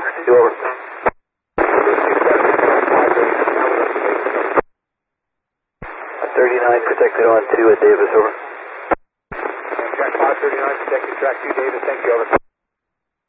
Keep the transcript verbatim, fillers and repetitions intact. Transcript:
sixty-two, over. thirty-nine, protected on two at Davis, over. Track five thirty-nine, protected track two, Davis, thank you, over.